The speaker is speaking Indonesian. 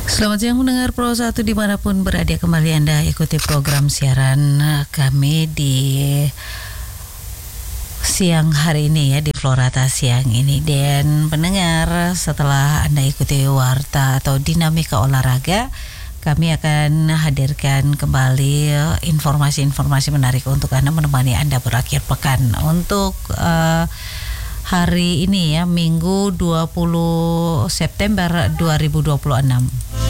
Selamat siang mendengar Pro 1 dimanapun berada, kembali Anda ikuti program siaran kami di siang hari ini ya, di Florata siang ini. Dan pendengar, setelah Anda ikuti warta atau dinamika olahraga, kami akan hadirkan kembali informasi-informasi menarik untuk Anda, menemani Anda berakhir pekan. Untuk hari ini ya, Minggu 20 September 2026.